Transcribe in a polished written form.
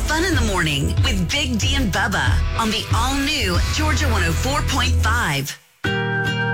fun in the morning with Big D and Bubba on the all-new Georgia 104.5.